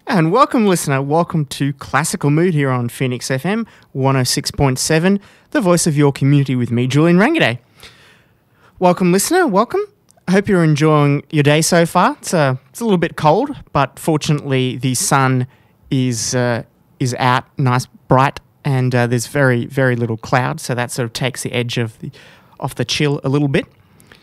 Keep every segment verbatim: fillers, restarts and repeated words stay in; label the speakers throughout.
Speaker 1: And welcome, listener. Welcome to Classical Mood here on Phoenix F M one oh six point seven, the voice of your community with me, Julian Rangaday. Welcome, listener. Welcome. I hope you're enjoying your day so far. It's a, it's a little bit cold, but fortunately the sun is uh, is out, nice, bright, and uh, there's very, very little cloud, so that sort of takes the edge of the, off the chill a little bit.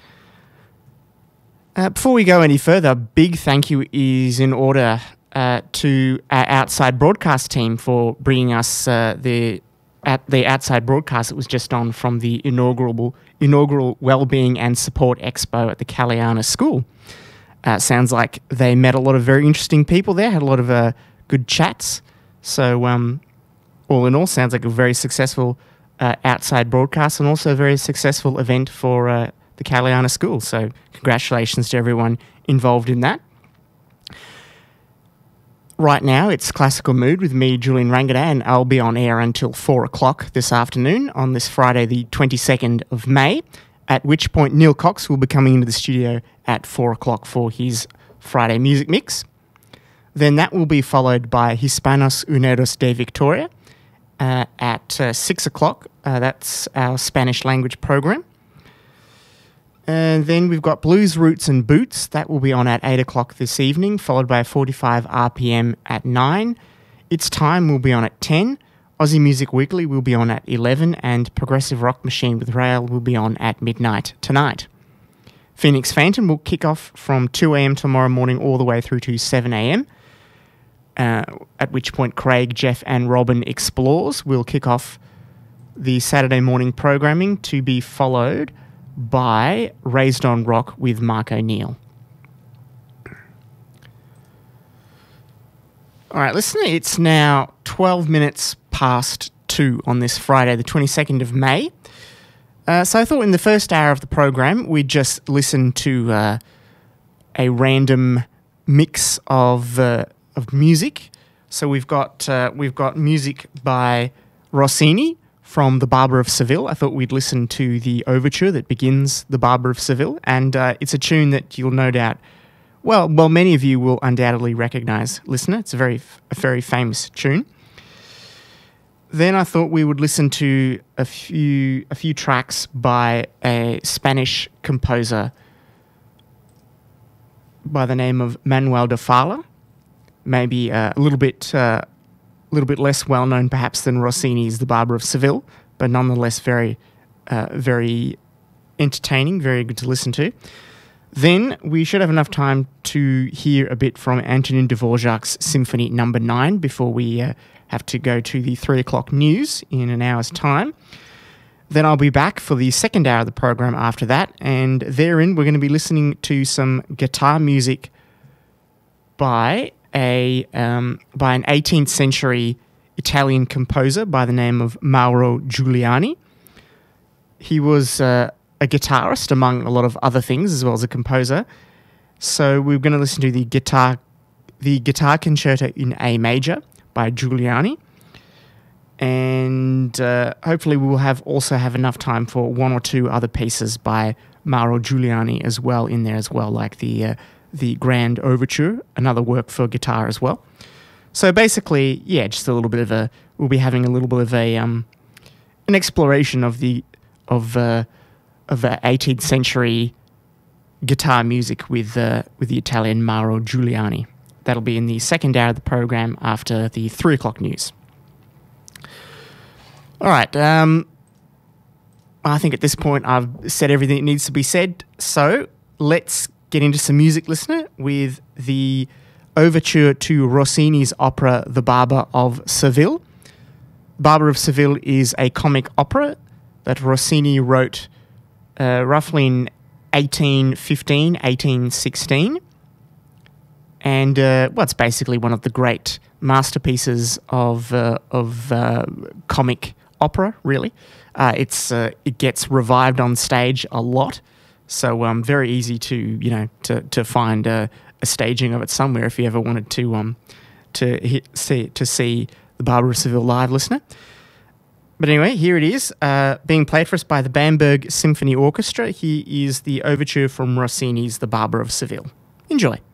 Speaker 1: Uh, before we go any further, a big thank you is in order uh, to our outside broadcast team for bringing us uh, the at the outside broadcast that was just on from the inaugural inaugural Wellbeing and Support Expo at the Kaliana School. Uh, sounds like they met a lot of very interesting people there, had a lot of uh, good chats. So um, all in all, sounds like a very successful uh, outside broadcast and also a very successful event for uh, the Kaliana School. So congratulations to everyone involved in that. Right now, it's Classical Mood with me, Julian Rangaday, and I'll be on air until four o'clock this afternoon on this Friday, the twenty-second of May, at which point Neil Cox will be coming into the studio at four o'clock for his Friday music mix. Then that will be followed by Hispanos Unidos de Victoria uh, at uh, six o'clock. Uh, that's our Spanish language program. And then we've got Blues, Roots and Boots. That will be on at eight o'clock this evening, followed by forty-five R P M at nine. It's Time will be on at ten. Aussie Music Weekly will be on at eleven. And Progressive Rock Machine with Rail will be on at midnight tonight. Phoenix Phantom will kick off from two a.m. tomorrow morning all the way through to seven a.m. Uh, at which point Craig, Jeff and Robin Explores will kick off the Saturday morning programming, to be followed by Raised on Rock with Mark O'Neill. All right, listen, it's now twelve minutes past two on this Friday, the twenty-second of May. Uh, so I thought in the first hour of the program, we'd just listen to uh, a random mix of uh, of music. So we've got uh, we've got music by Rossini from The Barber of Seville. I thought we'd listen to the overture that begins The Barber of Seville, and uh, it's a tune that you'll no doubt, well, well, many of you will undoubtedly recognise, listener. It's a very, a very famous tune. Then I thought we would listen to a few, a few tracks by a Spanish composer by the name of Manuel de Falla, maybe uh, a little bit. Uh, A little bit less well-known perhaps than Rossini's The Barber of Seville, but nonetheless very, uh, very entertaining, very good to listen to. Then we should have enough time to hear a bit from Antonin Dvorak's Symphony Number nine before we uh, have to go to the three o'clock news in an hour's time. Then I'll be back for the second hour of the program after that, and therein we're going to be listening to some guitar music by a um, by an eighteenth century Italian composer by the name of Mauro Giuliani. He was uh, a guitarist, among a lot of other things, as well as a composer. So we're going to listen to the guitar, the Guitar Concerto in A Major by Giuliani, and uh, hopefully we will have also have enough time for one or two other pieces by Mauro Giuliani as well in there as well, like the uh, the Grand Overture, another work for guitar as well. So basically, yeah, just a little bit of a, we'll be having a little bit of a, um, an exploration of the, of, uh, of uh, eighteenth century guitar music with, uh, with the Italian Mauro Giuliani. That'll be in the second hour of the program after the three o'clock news. All right, um, I think at this point I've said everything that needs to be said, so let's get into some music, listener, with the overture to Rossini's opera The Barber of Seville. Barber of Seville is a comic opera that Rossini wrote uh, roughly in eighteen fifteen, eighteen sixteen. And, uh, well, it's basically one of the great masterpieces of uh, of uh, comic opera, really. Uh, it's uh, it gets revived on stage a lot. So um, very easy to you know to to find a, a staging of it somewhere if you ever wanted to um to hit, see to see The Barber of Seville live, listener. But anyway, here it is, uh, being played for us by the Bamberg Symphony Orchestra. Here is the overture from Rossini's The Barber of Seville. Enjoy.